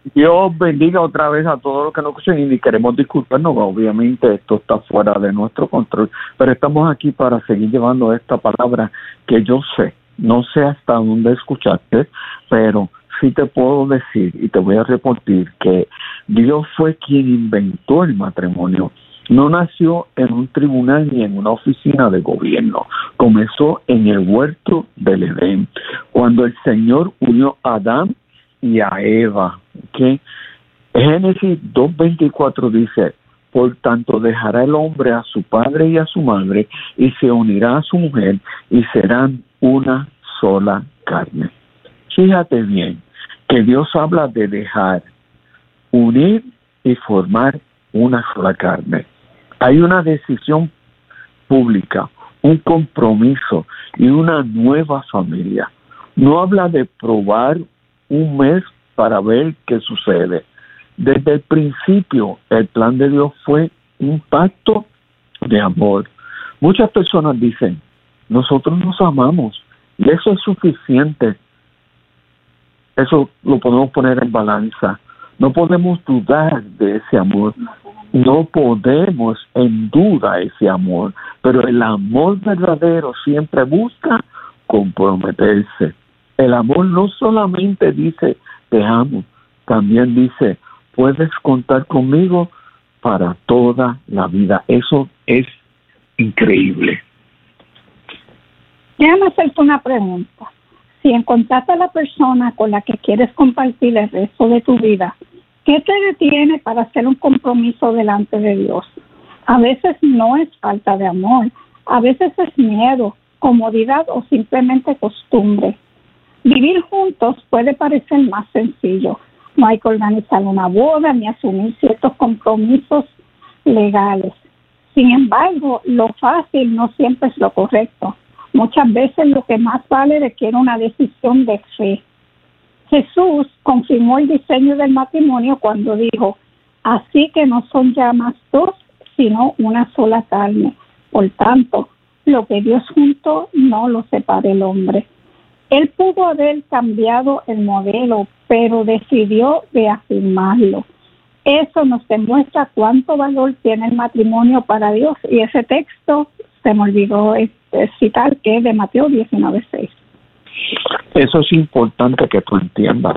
Dios bendiga otra vez a todos los que nos escuchan y queremos disculparnos, obviamente esto está fuera de nuestro control, pero estamos aquí para seguir llevando esta palabra que yo sé, no sé hasta dónde escuchaste, pero sí te puedo decir y te voy a repetir que Dios fue quien inventó el matrimonio. No nació en un tribunal ni en una oficina de gobierno. Comenzó en el huerto del Edén, cuando el Señor unió a Adán y a Eva. ¿Okay? Génesis 2:24 dice: por tanto dejará el hombre a su padre y a su madre y se unirá a su mujer y serán una sola carne. Fíjate bien que Dios habla de dejar, unir y formar una sola carne. Hay una decisión pública, un compromiso y una nueva familia. No habla de probar un mes para ver qué sucede. Desde el principio, el plan de Dios fue un pacto de amor. Muchas personas dicen, nosotros nos amamos y eso es suficiente. Eso lo podemos poner en balanza. No podemos dudar de ese amor. No podemos en duda ese amor. Pero el amor verdadero siempre busca comprometerse. El amor no solamente dice te amo, también dice puedes contar conmigo para toda la vida. Eso es increíble. Déjame hacerte una pregunta. Si encontraste a la persona con la que quieres compartir el resto de tu vida, ¿qué te detiene para hacer un compromiso delante de Dios? A veces no es falta de amor, a veces es miedo, comodidad o simplemente costumbre. Vivir juntos puede parecer más sencillo. No hay que organizar una boda ni asumir ciertos compromisos legales. Sin embargo, lo fácil no siempre es lo correcto. Muchas veces lo que más vale requiere una decisión de fe. Jesús confirmó el diseño del matrimonio cuando dijo: así que no son ya más dos, sino una sola carne. Por tanto, lo que Dios juntó no lo separe el hombre. Él pudo haber cambiado el modelo, pero decidió reafirmarlo. Eso nos demuestra cuánto valor tiene el matrimonio para Dios. Y ese texto, se me olvidó citar, que es de Mateo 19:6. Eso es importante que tú entiendas.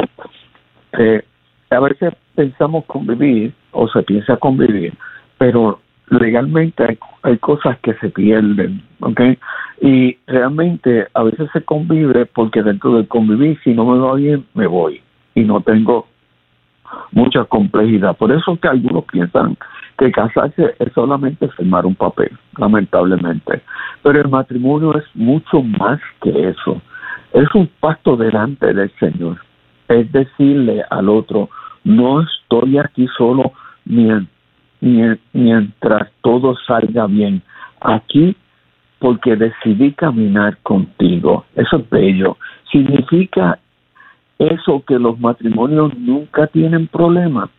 A veces pensamos convivir o se piensa convivir, pero legalmente hay cosas que se pierden, ¿ok? Y realmente a veces se convive porque dentro del convivir, si no me va bien, me voy y no tengo mucha complejidad. Por eso que algunos piensan que casarse es solamente firmar un papel, lamentablemente. Pero el matrimonio es mucho más que eso. Es un pacto delante del Señor. Es decirle al otro, no estoy aquí solo mientras todo salga bien. Aquí porque decidí caminar contigo. Eso es bello. Significa eso que los matrimonios nunca tienen problemas.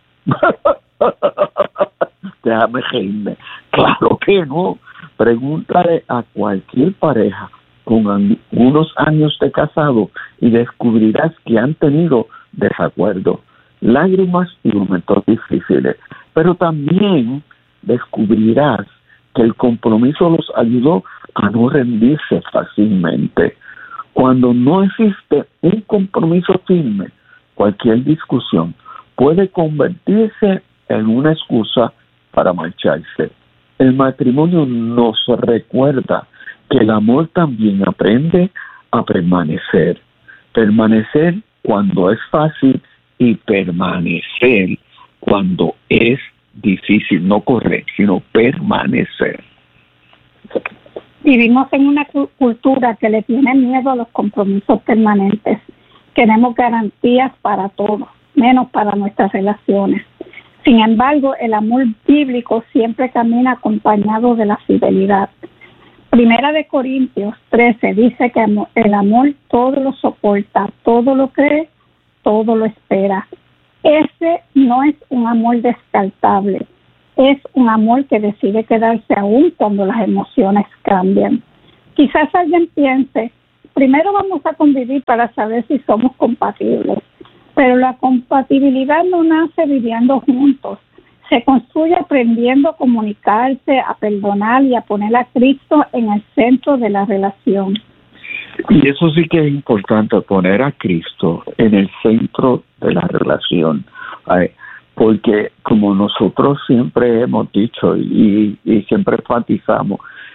Déjame reírme. Claro que no. Pregúntale a cualquier pareja con algunos años de casado y descubrirás que han tenido desacuerdos, lágrimas y momentos difíciles. Pero también descubrirás que el compromiso los ayudó a no rendirse fácilmente. Cuando no existe un compromiso firme, cualquier discusión puede convertirse en una excusa para marcharse. El matrimonio nos recuerda que el amor también aprende a permanecer. Permanecer cuando es fácil y permanecer cuando es difícil, no correr, sino permanecer. Vivimos en una cultura que le tiene miedo a los compromisos permanentes. Queremos garantías para todo, menos para nuestras relaciones. Sin embargo, el amor bíblico siempre camina acompañado de la fidelidad. Primera de Corintios 13 dice que el amor todo lo soporta, todo lo cree, todo lo espera. Ese no es un amor descartable, es un amor que decide quedarse aún cuando las emociones cambian. Quizás alguien piense, primero vamos a convivir para saber si somos compatibles, Pero la compatibilidad no nace viviendo juntos. Se construye aprendiendo a comunicarse, a perdonar y a poner a Cristo en el centro de la relación. Y eso sí que es importante, poner a Cristo en el centro de la relación. Porque como nosotros siempre hemos dicho y siempre enfatizamos,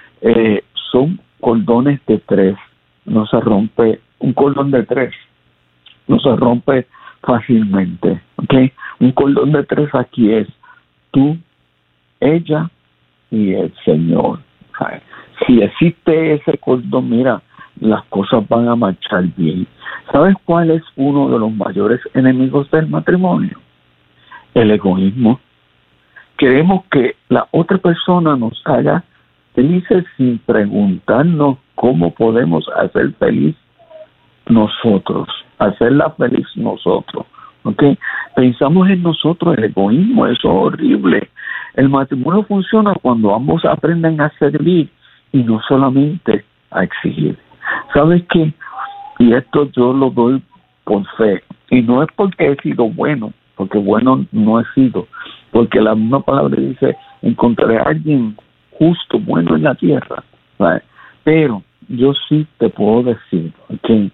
son cordones de tres. No se rompe, un cordón de tres no se rompe fácilmente. ¿Okay? Un cordón de tres aquí es tú, ella y el Señor. Si existe ese cordón, mira, las cosas van a marchar bien. ¿Sabes cuál es uno de los mayores enemigos del matrimonio? El egoísmo. Queremos que la otra persona nos haga felices sin preguntarnos cómo podemos hacer feliz nosotros, hacerla feliz nosotros. ¿Okay? Pensamos en nosotros, el egoísmo, eso es horrible. El matrimonio funciona cuando ambos aprenden a servir y no solamente a exigir. ¿Sabes qué? Y esto yo lo doy por fe. Y no es porque he sido bueno, porque bueno no he sido. Porque la misma palabra dice, encontraré a alguien justo, bueno en la tierra. ¿Vale? Pero yo sí te puedo decir que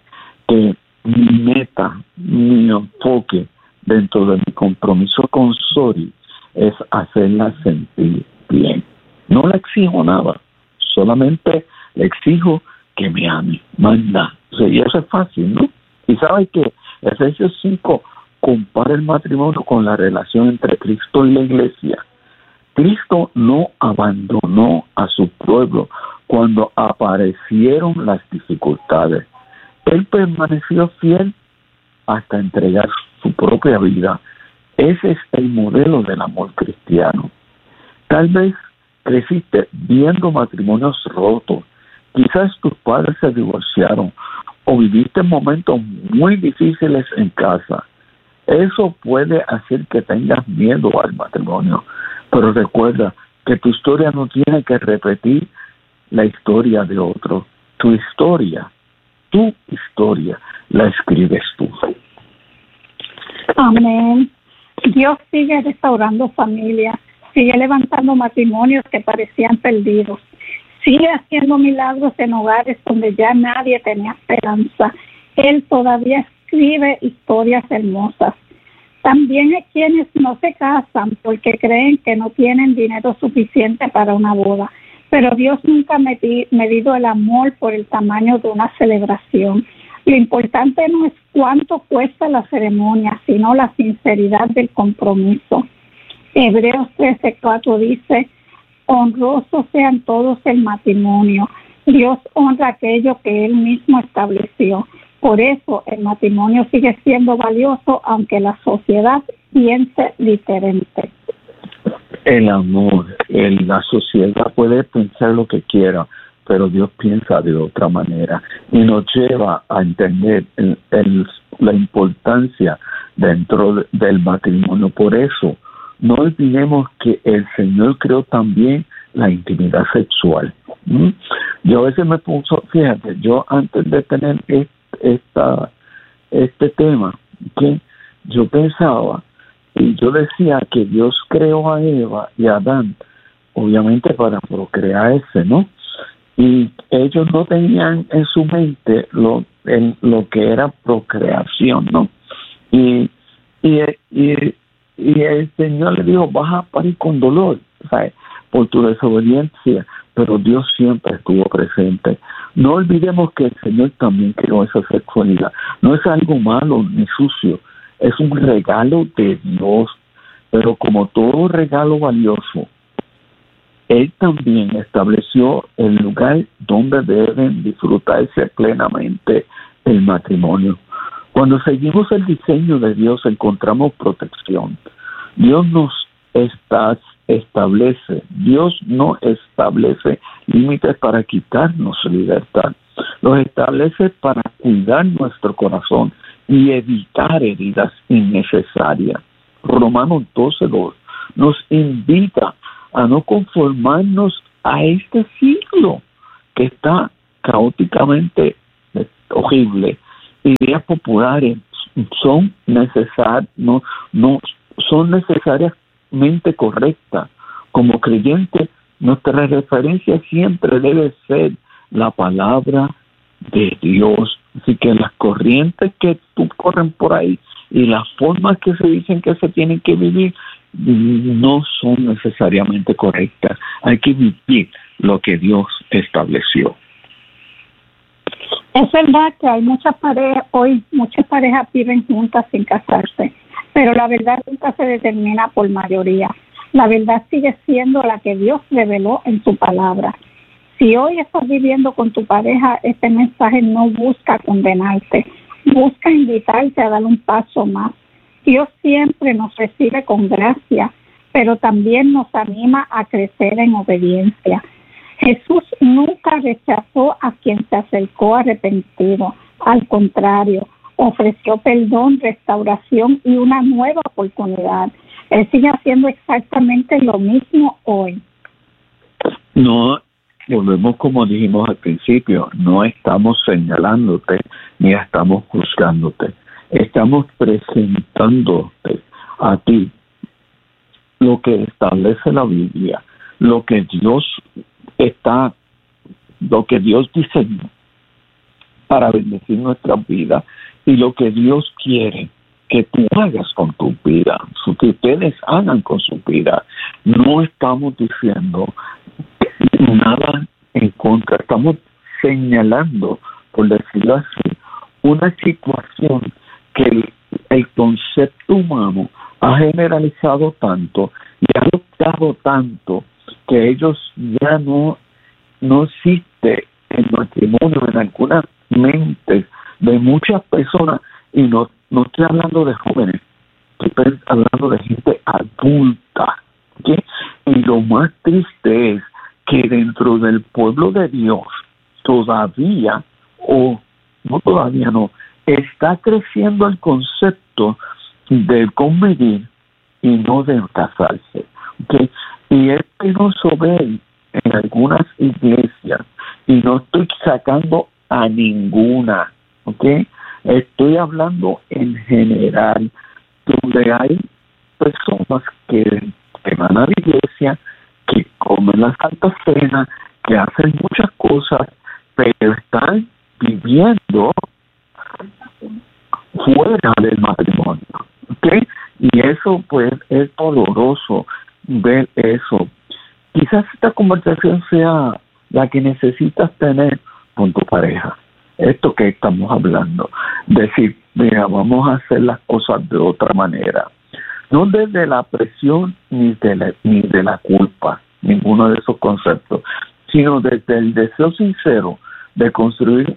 mi meta, mi enfoque dentro de mi compromiso con Sori es hacerla sentir bien. No le exijo nada, solamente le exijo que me ame, manda. O sea, y eso es fácil, ¿no? Y sabes que Efesios 5 compara el matrimonio con la relación entre Cristo y la iglesia. Cristo no abandonó a su pueblo cuando aparecieron las dificultades. Él permaneció fiel hasta entregar su propia vida. Ese es el modelo del amor cristiano. Tal vez creciste viendo matrimonios rotos. Quizás tus padres se divorciaron o viviste momentos muy difíciles en casa. Eso puede hacer que tengas miedo al matrimonio. Pero recuerda que tu historia no tiene que repetir la historia de otro. Tu historia la escribes tú. Amén. Dios sigue restaurando familias, sigue levantando matrimonios que parecían perdidos, sigue haciendo milagros en hogares donde ya nadie tenía esperanza. Él todavía escribe historias hermosas. También hay quienes no se casan porque creen que no tienen dinero suficiente para una boda. Pero Dios nunca ha medido el amor por el tamaño de una celebración. Lo importante no es cuánto cuesta la ceremonia, sino la sinceridad del compromiso. Hebreos 13:4 dice, honrosos sean todos el matrimonio. Dios honra aquello que Él mismo estableció. Por eso el matrimonio sigue siendo valioso, aunque la sociedad piense diferente. El amor, la sociedad puede pensar lo que quiera, pero Dios piensa de otra manera y nos lleva a entender la importancia dentro del matrimonio. Por eso, no olvidemos que el Señor creó también la intimidad sexual. Yo a veces me puso, fíjate, yo antes de tener este tema, que yo pensaba y yo decía que Dios creó a Eva y a Adán, obviamente para procrearse, ¿no? Y ellos no tenían en su mente lo que era procreación, ¿no? Y el Señor le dijo, vas a parir con dolor, ¿sabes? Por tu desobediencia, pero Dios siempre estuvo presente. No olvidemos que el Señor también creó esa sexualidad. No es algo malo ni sucio, es un regalo de Dios, pero como todo regalo valioso, Él también estableció el lugar donde deben disfrutarse plenamente el matrimonio. Cuando seguimos el diseño de Dios, encontramos protección. Dios no establece límites para quitarnos libertad. Los establece para cuidar nuestro corazón y evitar heridas innecesarias. Romanos 12:2 nos invita a no conformarnos a este siglo que está caóticamente horrible. Ideas populares son no son necesariamente correctas. Como creyentes, nuestra referencia siempre debe ser la palabra de Dios. Así que las corrientes que corren por ahí y las formas que se dicen que se tienen que vivir no son necesariamente correctas. Hay que vivir lo que Dios estableció. Es verdad que hay muchas parejas viven juntas sin casarse, pero la verdad nunca se determina por mayoría. La verdad sigue siendo la que Dios reveló en su palabra. Si hoy estás viviendo con tu pareja, este mensaje no busca condenarte, busca invitarte a dar un paso más. Dios siempre nos recibe con gracia, pero también nos anima a crecer en obediencia. Jesús nunca rechazó a quien se acercó arrepentido. Al contrario, ofreció perdón, restauración y una nueva oportunidad. Él sigue haciendo exactamente lo mismo hoy. No, volvemos como dijimos al principio, no estamos señalándote ni estamos juzgándote. Estamos presentándote a ti lo que establece la Biblia, lo que Dios diseñó para bendecir nuestras vidas y lo que Dios quiere que tú hagas con tu vida, que ustedes hagan con su vida. No estamos diciendo nada en contra, estamos señalando, por decirlo así, una situación que el concepto humano ha generalizado tanto y ha adoptado tanto que ellos ya no existe el matrimonio en algunas mentes de muchas personas, y no estoy hablando de jóvenes, estoy hablando de gente adulta, ¿okay? Y lo más triste es que dentro del pueblo de Dios todavía, está creciendo el concepto de convivir y no de casarse, ¿okay? Y es penoso ver en algunas iglesias, y no estoy sacando a ninguna, ¿ok? Estoy hablando en general, donde hay personas que van a la iglesia, que comen la Santa Cena, que hacen muchas cosas, pero están viviendo fuera del matrimonio, ¿ok? Y eso pues es doloroso ver eso. Quizás esta conversación sea la que necesitas tener con tu pareja. Esto que estamos hablando, decir, mira, vamos a hacer las cosas de otra manera, no desde la presión ni de la culpa, ninguno de esos conceptos, sino desde el deseo sincero de construir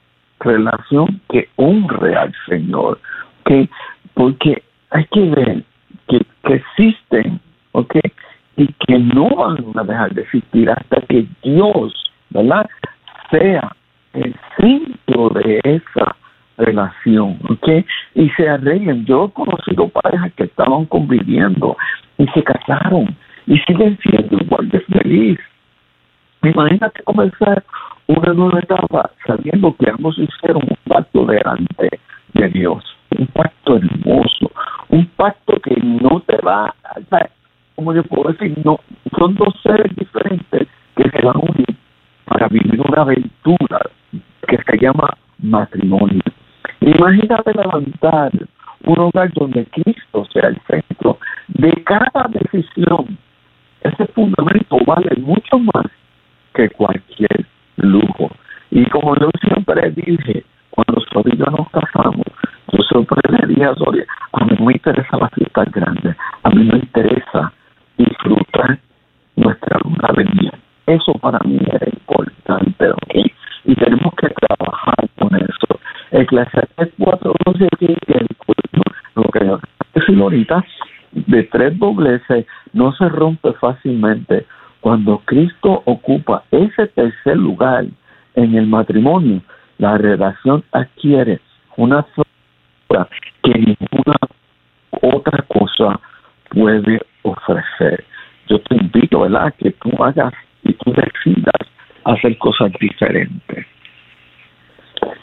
relación que honre al Señor, ¿okay? Porque hay que ver que existen, ¿okay? Y que no van a dejar de existir hasta que Dios, ¿verdad?, sea el centro de esa relación, ¿ok? Y se arreglen. Yo he conocido parejas que estaban conviviendo y se casaron y siguen siendo igual de feliz. Imagínate comenzar una nueva etapa sabiendo que ambos hicieron un pacto delante de Dios, un pacto hermoso, un pacto que no te va a... Como yo puedo decir, no, son dos seres diferentes que se van a unir para vivir una aventura que se llama matrimonio. Imagínate levantar un hogar donde Cristo sea el centro de cada decisión. Ese fundamento vale mucho más que cualquier lujo. Y como yo siempre dije, cuando Soria y yo nos casamos, yo siempre le dije a Soria, a mí me interesa la fiesta grande, a mí me interesa disfrutar nuestra luna de miel. Eso para mí era importante, ¿ok? Y tenemos que trabajar con eso. Eclesiastés 4:12 dice que lo que yo decía ahorita, de 3 dobleces no se rompe fácilmente. Cuando Cristo ocupa ese tercer lugar en el matrimonio, la relación adquiere una fuerza que ninguna otra cosa puede ofrecer. Yo te invito, ¿verdad?, que tú hagas y tú decidas hacer cosas diferentes. Sí,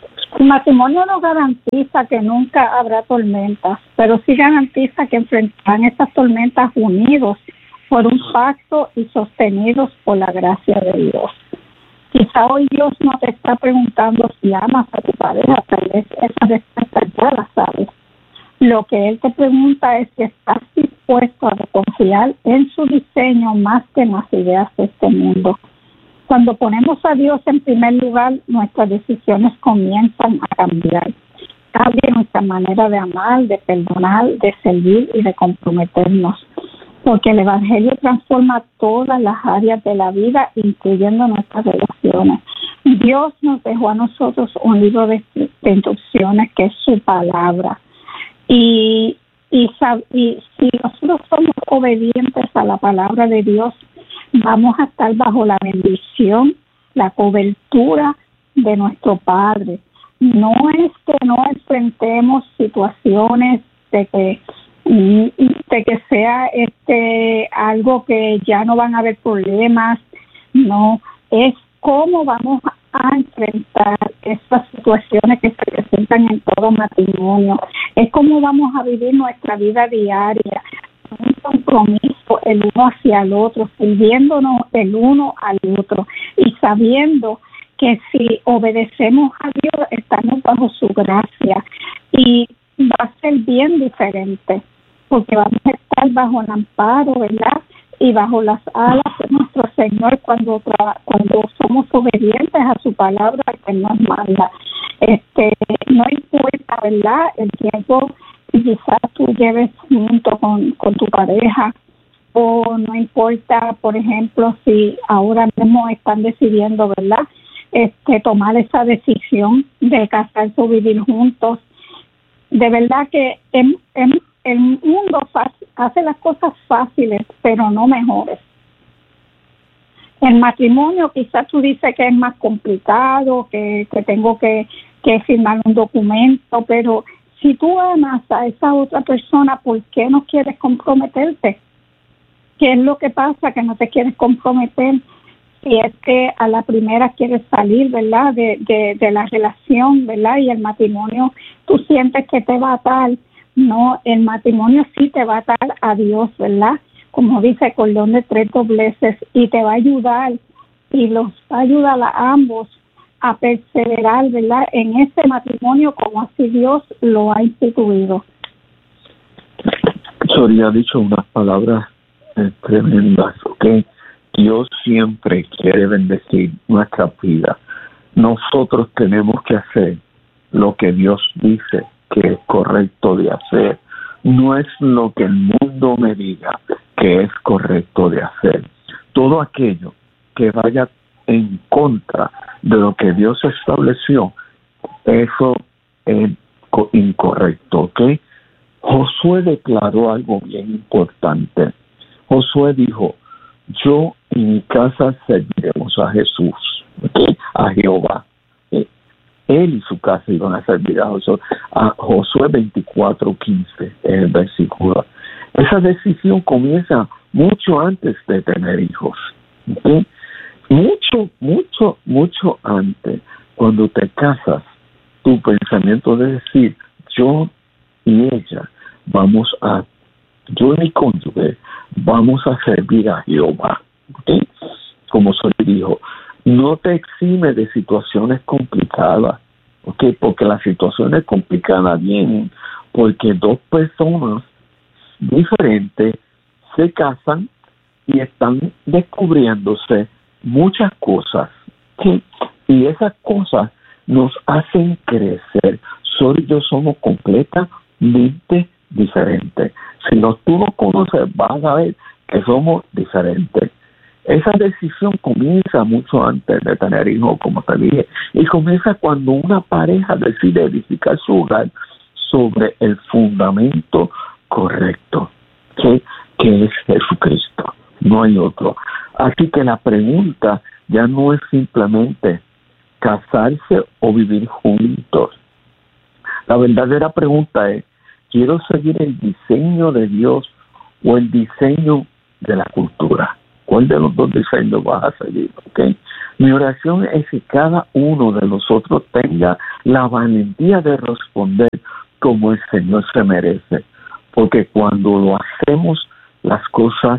El matrimonio no garantiza que nunca habrá tormentas, pero sí garantiza que enfrentarán esas tormentas unidos por un pacto y sostenidos por la gracia de Dios. Quizá hoy Dios no te está preguntando si amas a tu pareja, tal vez esa respuesta ya la sabes. Lo que Él te pregunta es si estás dispuesto a confiar en su diseño más que en las ideas de este mundo. Cuando ponemos a Dios en primer lugar, nuestras decisiones comienzan a cambiar. Cambia nuestra manera de amar, de perdonar, de servir y de comprometernos. Porque el Evangelio transforma todas las áreas de la vida, incluyendo nuestras relaciones. Dios nos dejó a nosotros un libro de instrucciones que es su palabra. Y si nosotros somos obedientes a la palabra de Dios, vamos a estar bajo la bendición, la cobertura de nuestro Padre. No es que no enfrentemos situaciones de que sea algo que ya no van a haber problemas, no, es cómo vamos a enfrentar estas situaciones que se presentan en todo matrimonio, es cómo vamos a vivir nuestra vida diaria, un compromiso el uno hacia el otro, sirviéndonos el uno al otro y sabiendo que si obedecemos a Dios estamos bajo su gracia y va a ser bien diferente porque vamos a estar bajo el amparo, ¿verdad? Y bajo las alas de nuestro Señor cuando somos obedientes a su palabra que nos manda. No importa, ¿verdad?, el tiempo que quizás tú lleves junto con tu pareja, o no importa, por ejemplo, si ahora mismo están decidiendo, ¿verdad?, tomar esa decisión de casarse o vivir juntos. De verdad que el mundo hace las cosas fáciles, pero no mejores. El matrimonio quizás tú dices que es más complicado, que tengo que firmar un documento, pero si tú amas a esa otra persona, ¿por qué no quieres comprometerte? ¿Qué es lo que pasa que no te quieres comprometer? Si es que a la primera quieres salir, ¿verdad?, de la relación, ¿verdad?, y el matrimonio tú sientes que te va a atar. No, el matrimonio sí te va a atar a Dios, ¿verdad? Como dice, cordón de 3 dobleces, y te va a ayudar, y los va a ayudar a ambos a perseverar, ¿verdad?, en ese matrimonio como así Dios lo ha instituido. Sori ha dicho unas palabras tremendas, ¿ok? Dios siempre quiere bendecir nuestra vida. Nosotros tenemos que hacer lo que Dios dice que es correcto de hacer. No es lo que el mundo me diga que es correcto de hacer. Todo aquello que vaya en contra de lo que Dios estableció, eso es incorrecto, ¿ok? Josué declaró algo bien importante. Josué dijo: yo y mi casa serviremos a Jesús, ¿okay?, a Jehová. Él y su casa iban a servir a Josué. A Josué 24:15 es el versículo. Esa decisión comienza mucho antes de tener hijos, ¿okay? Mucho antes. Cuando te casas, tu pensamiento de decir: yo y ella yo y mi cónyuge vamos a servir a Jehová, ¿okay? Como se le dijo, no te exime de situaciones complicadas, ¿okay? Porque las situaciones complicadas vienen porque dos personas diferentes se casan y están descubriéndose muchas cosas, ¿okay? Y esas cosas nos hacen crecer. Solo y yo somos completamente diferentes. Si tú nos conoces, vas a ver que somos diferentes. Esa decisión comienza mucho antes de tener hijos, como te dije, y comienza cuando una pareja decide edificar su hogar sobre el fundamento correcto, que es Jesucristo. No hay otro. Así que la pregunta ya no es simplemente casarse o vivir juntos. La verdadera pregunta es: ¿quiero seguir el diseño de Dios o el diseño de la cultura? ¿Cuál de los dos diseños vas a seguir? ¿Okay? Mi oración es que cada uno de nosotros tenga la valentía de responder como el Señor se merece. Porque cuando hacemos las cosas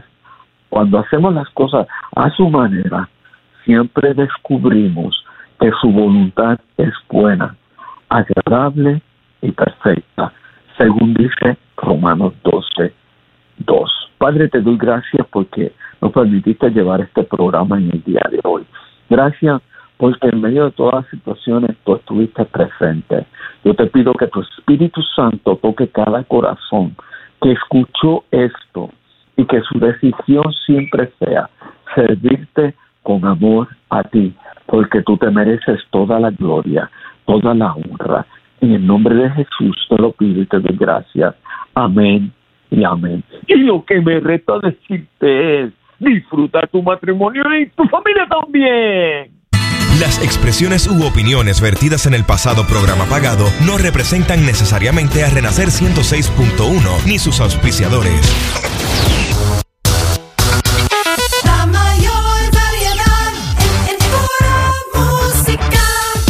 a su manera, siempre descubrimos que su voluntad es buena, agradable y perfecta, según dice Romanos 12:2. Padre, te doy gracias porque nos permitiste llevar este programa en el día de hoy. Gracias porque en medio de todas las situaciones tú estuviste presente. Yo te pido que tu Espíritu Santo toque cada corazón que escuchó esto y que su decisión siempre sea servirte con amor a ti, porque tú te mereces toda la gloria, toda la honra. En el nombre de Jesús te lo pido y te doy gracias. Amén y amén. Y lo que me resta decirte es: disfruta tu matrimonio y tu familia también. Las expresiones u opiniones vertidas en el pasado programa pagado no representan necesariamente a Renacer 106.1 ni sus auspiciadores. La mayor variedad en pura música.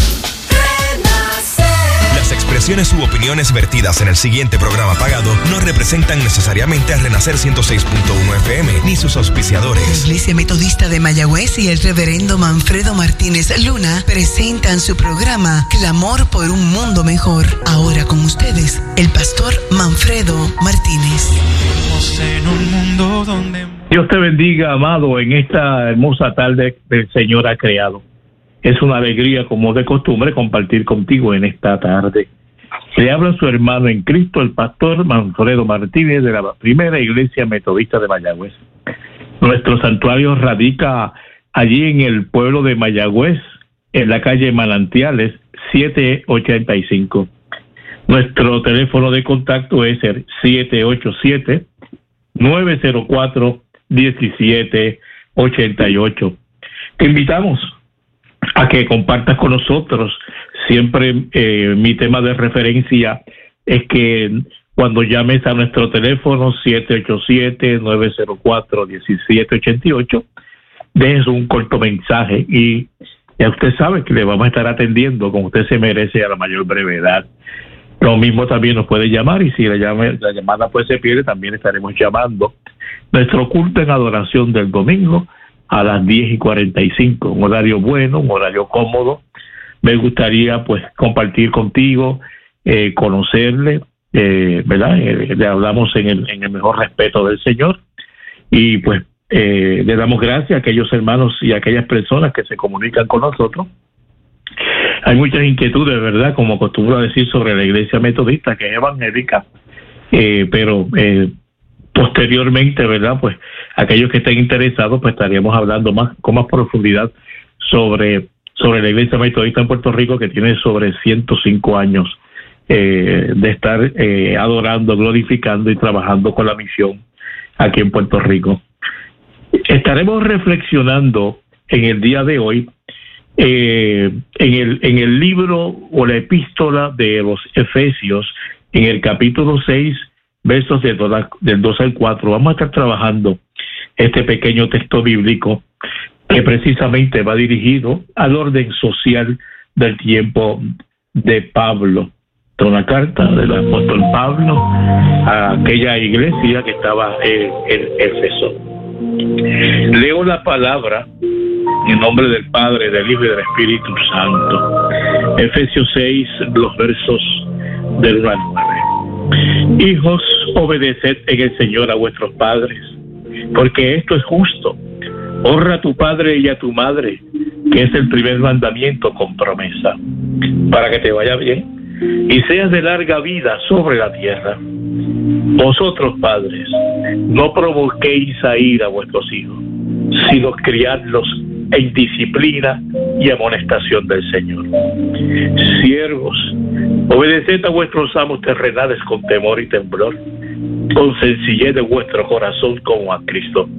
Renacer. Las expresiones u opiniones vertidas en el siguiente programa pagado no representan necesariamente a Renacer 106.1 FM ni sus auspiciadores. La Iglesia Metodista de Mayagüez y el reverendo Manfredo Martínez Luna presentan su programa Clamor por un Mundo Mejor. Ahora con ustedes, el pastor Manfredo Martínez. En un mundo donde... Dios te bendiga, amado, en esta hermosa tarde que el Señor ha creado. Es una alegría, como de costumbre, compartir contigo en esta tarde. Le habla su hermano en Cristo, el pastor Manfredo Martínez, de la Primera Iglesia Metodista de Mayagüez. Nuestro santuario radica allí en el pueblo de Mayagüez, en la calle Manantiales, 785. Nuestro teléfono de contacto es el 787-904-1788. Te invitamos a que compartas con nosotros. Siempre mi tema de referencia es que cuando llames a nuestro teléfono 787-904-1788, dejes un corto mensaje y ya usted sabe que le vamos a estar atendiendo como usted se merece a la mayor brevedad. Lo mismo también nos puede llamar, y si la llamada pues se pierde, también estaremos llamando. Nuestro culto en adoración del domingo a las 10:45, un horario bueno, un horario cómodo. Me gustaría pues compartir contigo, conocerle, ¿verdad? Le hablamos en el mejor respeto del Señor, y pues le damos gracias a aquellos hermanos y a aquellas personas que se comunican con nosotros. Hay muchas inquietudes, ¿verdad? Como acostumbro a decir, sobre la Iglesia Metodista, que es evangélica, pero posteriormente, ¿verdad? Pues aquellos que estén interesados, pues estaríamos hablando con más profundidad sobre la Iglesia Metodista en Puerto Rico, que tiene sobre 105 años de estar adorando, glorificando y trabajando con la misión aquí en Puerto Rico. Estaremos reflexionando en el día de hoy en el libro o la epístola de los Efesios, en el capítulo 6, versos del 2 al 4. Vamos a estar trabajando este pequeño texto bíblico que precisamente va dirigido al orden social del tiempo de Pablo. De una carta del apóstol Pablo a aquella iglesia que estaba en Éfeso. Leo la palabra en nombre del Padre, del Hijo y del Espíritu Santo. Efesios 6, los versos del 1 al 9. Hijos, obedeced en el Señor a vuestros padres, porque esto es justo. Honra a tu padre y a tu madre, que es el primer mandamiento con promesa, para que te vaya bien y seas de larga vida sobre la tierra. Vosotros, padres, no provoquéis a ira a vuestros hijos, sino criadlos en disciplina y amonestación del Señor. Siervos, obedeced a vuestros amos terrenales con temor y temblor, con sencillez de vuestro corazón como a Cristo,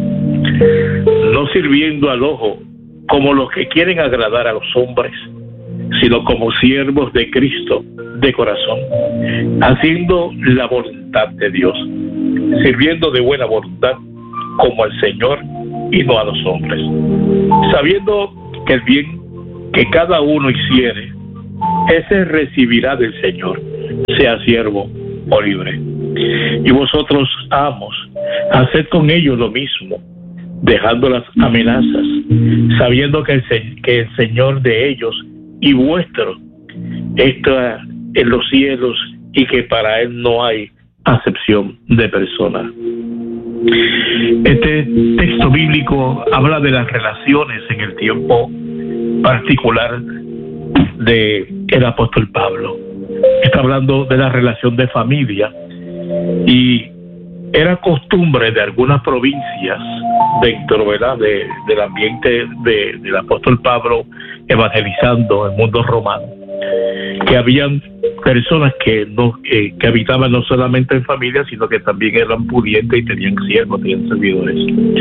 no sirviendo al ojo como los que quieren agradar a los hombres, sino como siervos de Cristo de corazón, haciendo la voluntad de Dios, sirviendo de buena voluntad como al Señor y no a los hombres, sabiendo que el bien que cada uno hiciere, ese recibirá del Señor, sea siervo o libre. Y vosotros, amos, haced con ellos lo mismo, dejando las amenazas, sabiendo que el Señor de ellos y vuestro está en los cielos y que para Él no hay acepción de personas. Este texto bíblico habla de las relaciones en el tiempo particular del apóstol Pablo. Está hablando de la relación de familia, y era costumbre de algunas provincias dentro, ¿verdad?, del ambiente del apóstol Pablo evangelizando el mundo romano, que habían personas que habitaban no solamente en familia, sino que también eran pudientes y tenían siervos, tenían servidores.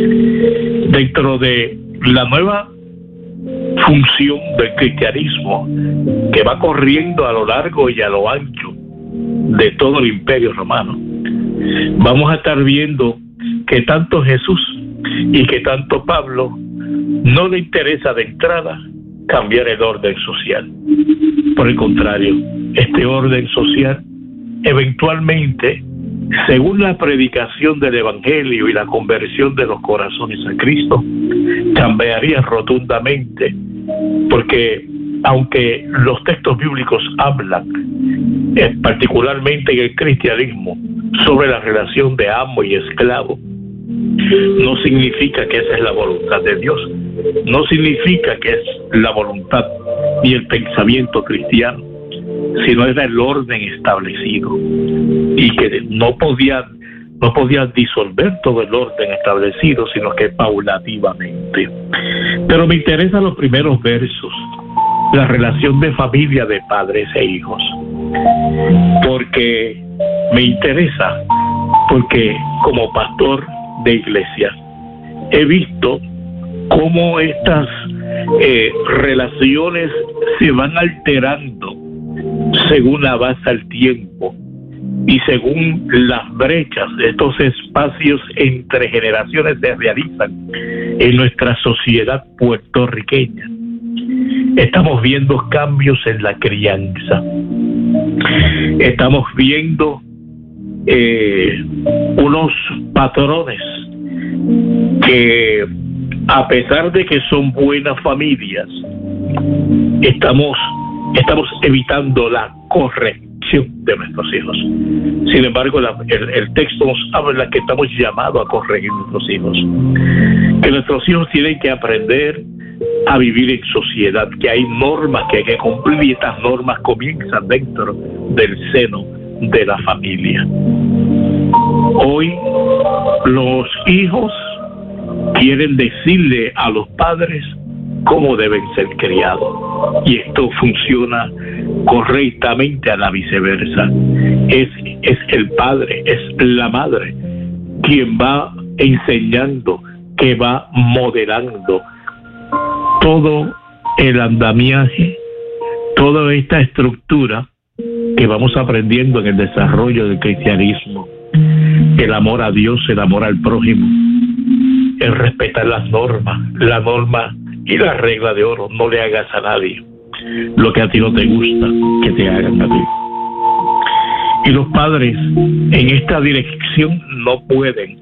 Dentro de la nueva función del cristianismo que va corriendo a lo largo y a lo ancho de todo el imperio romano, vamos a estar viendo que tanto Jesús y que tanto Pablo no le interesa de entrada cambiar el orden social. Por el contrario, este orden social eventualmente, según la predicación del Evangelio y la conversión de los corazones a Cristo, cambiaría rotundamente, porque aunque los textos bíblicos hablan, particularmente en el cristianismo, sobre la relación de amo y esclavo, no significa que esa es la voluntad de Dios, no significa que es la voluntad ni el pensamiento cristiano, sino era el orden establecido, y que no podía disolver todo el orden establecido, sino que paulativamente. Pero me interesan los primeros versos, la relación de familia de padres e hijos, porque me interesa, porque como pastor de iglesia he visto cómo estas relaciones se van alterando según avanza el tiempo y según las brechas, estos espacios entre generaciones se realizan en nuestra sociedad puertorriqueña. Estamos viendo cambios en la crianza, estamos viendo unos patrones que, a pesar de que son buenas familias, estamos evitando la corrección de nuestros hijos. Sin embargo, el texto nos habla que estamos llamados a corregir nuestros hijos, que nuestros hijos tienen que aprender a vivir en sociedad, que hay normas que hay que cumplir, y estas normas comienzan dentro del seno de la familia. Hoy los hijos quieren decirle a los padres cómo deben ser criados, y esto funciona correctamente a la viceversa. Es el padre, es la madre quien va enseñando, que va modelando todo el andamiaje, toda esta estructura que vamos aprendiendo en el desarrollo del cristianismo: el amor a Dios, el amor al prójimo, el respetar las normas, la norma y la regla de oro: no le hagas a nadie lo que a ti no te gusta que te hagan a ti. Y los padres en esta dirección no pueden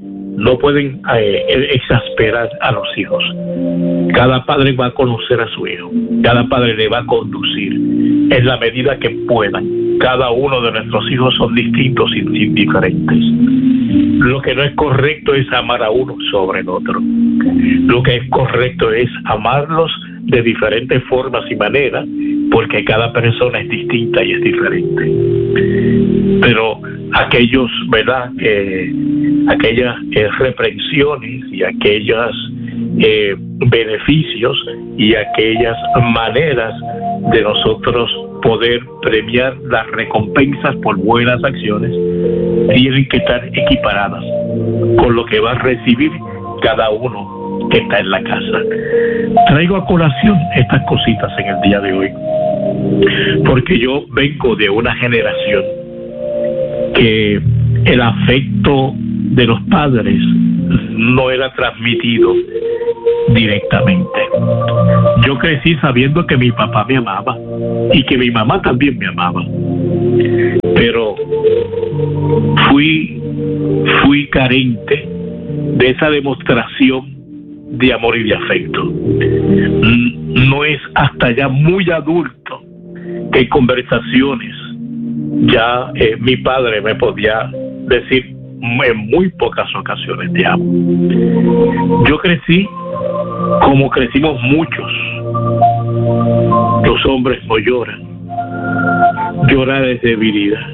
exasperar a los hijos. Cada padre va a conocer a su hijo, cada padre le va a conducir en la medida que puedan. Cada uno de nuestros hijos son distintos y diferentes. Lo que no es correcto es amar a uno sobre el otro. Lo que es correcto es amarlos de diferentes formas y maneras, porque cada persona es distinta y es diferente. Pero aquellos, ¿verdad?, aquellas reprensiones y aquellos beneficios y aquellas maneras de nosotros poder premiar las recompensas por buenas acciones tienen que estar equiparadas con lo que va a recibir cada uno que está en la casa. Traigo a colación estas cositas en el día de hoy porque yo vengo de una generación que el afecto de los padres no era transmitido directamente. Yo crecí sabiendo que mi papá me amaba y que mi mamá también me amaba, pero fui carente de esa demostración de amor y de afecto. No es hasta ya muy adulto que en conversaciones ya mi padre me podía decir en muy pocas ocasiones te amo. Yo crecí como crecimos muchos. Los hombres no lloran. Llorar es debilidad.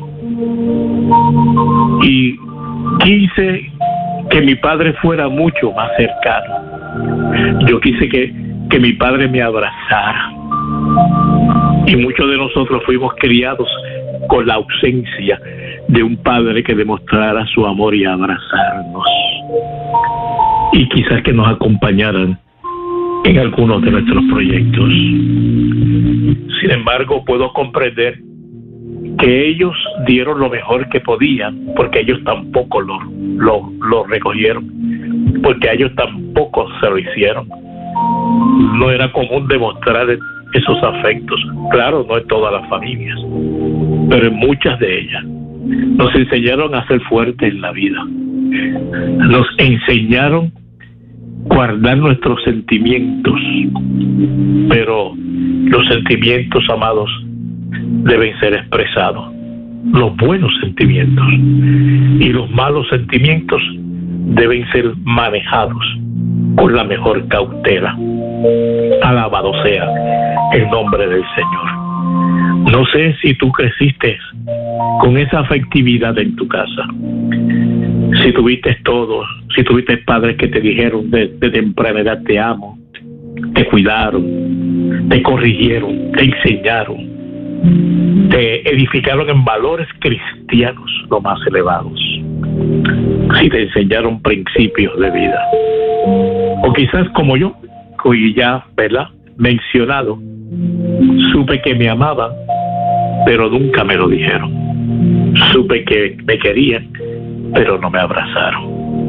Y quise que mi padre fuera mucho más cercano. Yo quise que mi padre me abrazara. Y muchos de nosotros fuimos criados con la ausencia de un padre que demostrara su amor y abrazarnos. Y quizás que nos acompañaran en algunos de nuestros proyectos. Sin embargo, puedo comprender que ellos dieron lo mejor que podían, porque ellos tampoco lo recogieron, porque a ellos tampoco se lo hicieron. No era común demostrar esos afectos. Claro, no en todas las familias, pero en muchas de ellas. Nos enseñaron a ser fuertes en la vida. Nos enseñaron a guardar nuestros sentimientos, pero los sentimientos, amados, deben ser expresados. Los buenos sentimientos y los malos sentimientos deben ser manejados con la mejor cautela. Alabado sea el nombre del Señor. No sé si tú creciste con esa afectividad en tu casa. Si tuviste si tuviste padres que te dijeron de temprana edad te amo, te cuidaron, te corrigieron, te enseñaron, te edificaron en valores cristianos lo más elevados. Si te enseñaron principios de vida. O quizás como yo, que ya, ¿verdad?, mencionado, supe que me amaban, pero nunca me lo dijeron. Supe que me querían, pero no me abrazaron.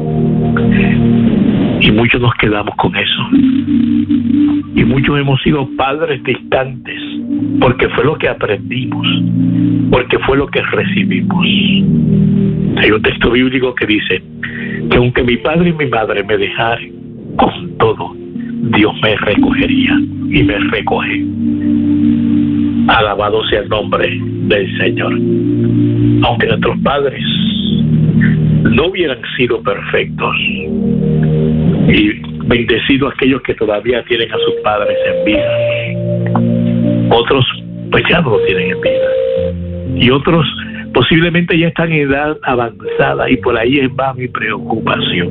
Y muchos nos quedamos con eso. Y muchos hemos sido padres distantes, porque fue lo que aprendimos, porque fue lo que recibimos. Hay un texto bíblico que dice que aunque mi padre y mi madre me dejaran, con todo, Dios me recogería y me recoge. Alabado sea el nombre del Señor. Aunque nuestros padres no hubieran sido perfectos, y bendecidos aquellos que todavía tienen a sus padres en vida, otros pues ya no lo tienen en vida, y otros posiblemente ya están en edad avanzada, y por ahí va mi preocupación.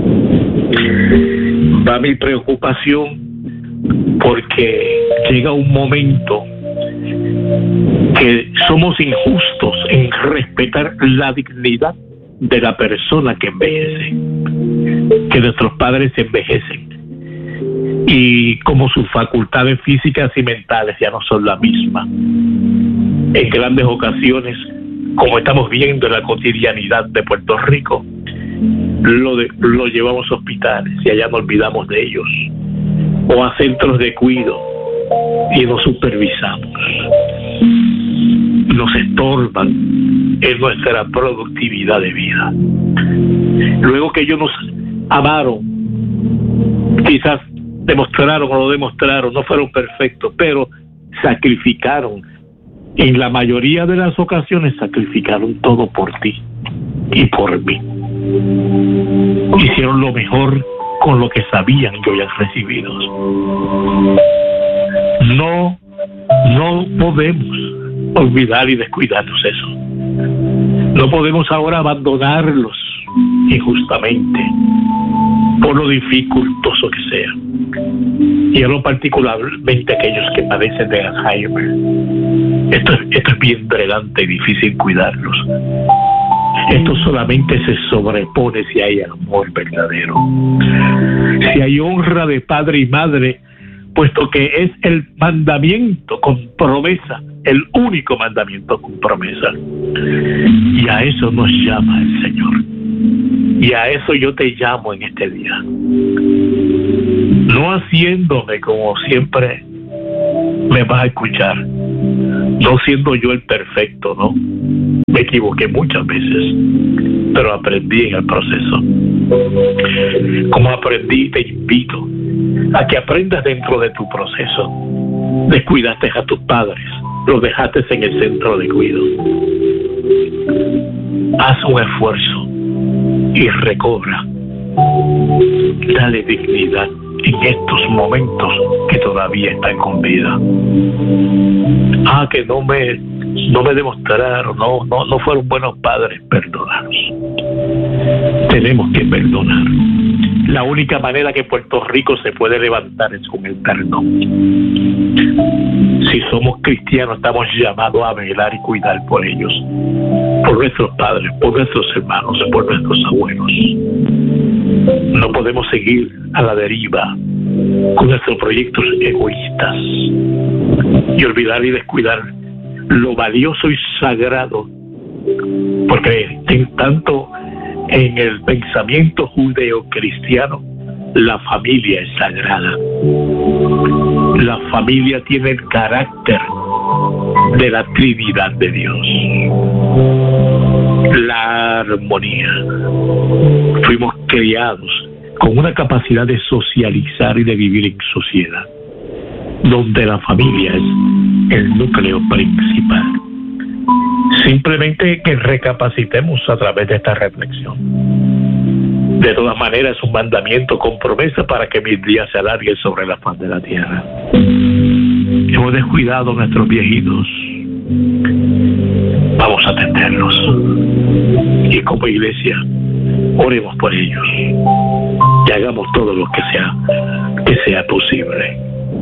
Va mi preocupación porque llega un momento que somos injustos en respetar la dignidad de la persona que envejece, que nuestros padres envejecen y como sus facultades físicas y mentales ya no son la misma. En grandes ocasiones, como estamos viendo en la cotidianidad de Puerto Rico, lo llevamos a hospitales y allá nos olvidamos de ellos, o a centros de cuidado y nos supervisamos. Nos estorban en nuestra productividad de vida. Luego que ellos nos amaron, quizás demostraron o no demostraron, no fueron perfectos, pero sacrificaron. En la mayoría de las ocasiones sacrificaron todo por ti y por mí. Hicieron lo mejor con lo que sabían que habían recibido. No podemos olvidar y descuidarnos eso. No podemos ahora abandonarlos injustamente por lo dificultoso que sea. Y en lo particularmente aquellos que padecen de Alzheimer. Esto es bien drenante y difícil cuidarlos. Esto solamente se sobrepone si hay amor verdadero, si hay honra de padre y madre, puesto que es el mandamiento con promesa, el único mandamiento con promesa. Y a eso nos llama el Señor. Y a eso yo te llamo en este día. No haciéndome como siempre me vas a escuchar. No siendo yo el perfecto, ¿no? Me equivoqué muchas veces, pero aprendí en el proceso. Como aprendí, te invito a que aprendas dentro de tu proceso. Descuidaste a tus padres, los dejaste en el centro de cuidado. Haz un esfuerzo y recobra. Dale dignidad en estos momentos que todavía están con vida. Que no me demostraron, no fueron buenos padres. Perdónanos. Tenemos que perdonar. La única manera que Puerto Rico se puede levantar es con el perdón. Si somos cristianos, estamos llamados a velar y cuidar por ellos, por nuestros padres, por nuestros hermanos, por nuestros abuelos. No podemos seguir a la deriva con nuestros proyectos egoístas y olvidar y descuidar lo valioso y sagrado, porque tanto en el pensamiento judeo-cristiano la familia es sagrada. La familia tiene el carácter de la Trinidad de Dios, la armonía. Fuimos criados con una capacidad de socializar y de vivir en sociedad, donde la familia es el núcleo principal. Simplemente que recapacitemos a través de esta reflexión. De todas maneras, es un mandamiento con promesa para que mis días se alarguen sobre la faz de la tierra. Hemos descuidado a nuestros viejitos. Vamos a atenderlos. Y como iglesia, oremos por ellos. Y hagamos todo lo que sea posible.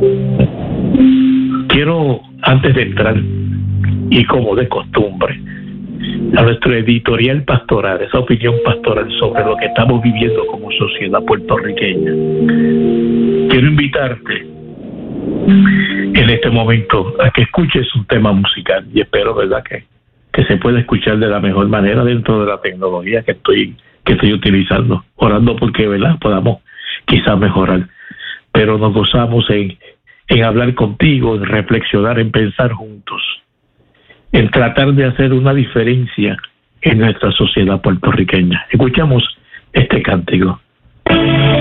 Quiero, antes de entrar, y como de costumbre, a nuestro editorial pastoral, esa opinión pastoral sobre lo que estamos viviendo como sociedad puertorriqueña, quiero invitarte en este momento a que escuches un tema musical, y espero, ¿verdad?, que se pueda escuchar de la mejor manera dentro de la tecnología que estoy utilizando, orando porque, ¿verdad?, podamos quizás mejorar, pero nos gozamos en hablar contigo, en reflexionar, en pensar juntos, en tratar de hacer una diferencia en nuestra sociedad puertorriqueña. Escuchamos este cántico.